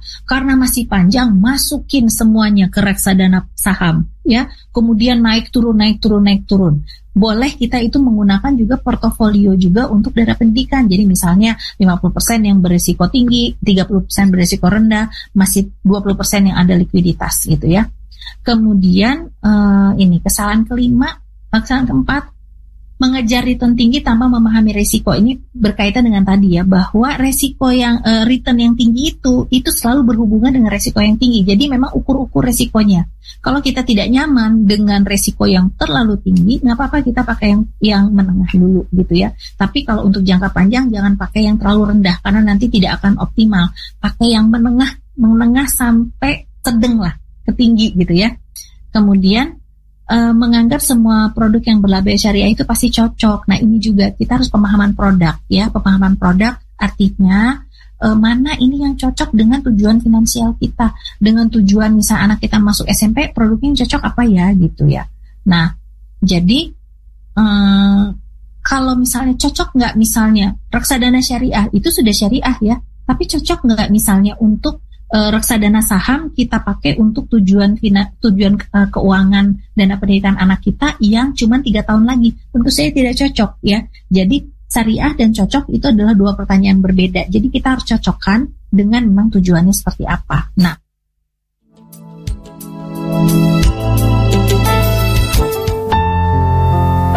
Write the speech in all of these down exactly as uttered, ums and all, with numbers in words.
Karena masih panjang, masukin semuanya ke reksadana saham, ya. Kemudian naik turun, naik turun, naik turun. Boleh kita itu menggunakan juga portofolio juga untuk dana pendidikan. Jadi misalnya lima puluh persen yang berisiko tinggi, tiga puluh persen berisiko rendah, masih dua puluh persen yang ada likuiditas gitu ya. Kemudian uh, ini kesalahan kelima, kesalahan keempat, mengejar return tinggi tanpa memahami resiko. Ini berkaitan dengan tadi ya, bahwa resiko yang uh, return yang tinggi itu itu selalu berhubungan dengan resiko yang tinggi. Jadi memang ukur-ukur resikonya. Kalau kita tidak nyaman dengan resiko yang terlalu tinggi, nggak apa-apa kita pakai yang yang menengah dulu gitu ya. Tapi kalau untuk jangka panjang jangan pakai yang terlalu rendah karena nanti tidak akan optimal. Pakai yang menengah, menengah sampai sedang lah, ke tinggi gitu ya. Kemudian Uh, menganggap semua produk yang berlabel syariah itu pasti cocok. Nah ini juga kita harus pemahaman produk ya. Pemahaman produk artinya uh, mana ini yang cocok dengan tujuan finansial kita. Dengan tujuan misal anak kita masuk S M P, produknya yang cocok apa ya gitu ya. Nah jadi um, kalau misalnya cocok nggak misalnya reksadana syariah itu sudah syariah ya. Tapi cocok nggak misalnya untuk reksadana saham kita pakai untuk tujuan tujuan uh, keuangan dana pendidikan anak kita yang cuma tiga tahun lagi, tentu saja tidak cocok ya. Jadi syariah dan cocok itu adalah dua pertanyaan berbeda. Jadi kita harus cocokkan dengan memang tujuannya seperti apa. Nah,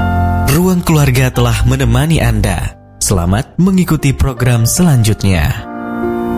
Ruang Keluarga telah menemani Anda. Selamat mengikuti program selanjutnya.